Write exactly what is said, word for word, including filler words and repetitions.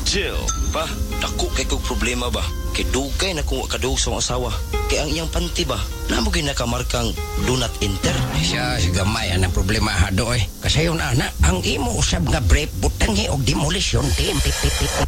Chill. Pa, dako kay kog problema ba? Kay dugay na kung kadug sa akong asawa. Kay ang iyang panty ba? Namo gyud nakamarkang do not enter. Siya si gamay ang problema hado eh. Kasi yun ana, ang imo usab nga brief butangi og demolition team. Pip, pip, pip.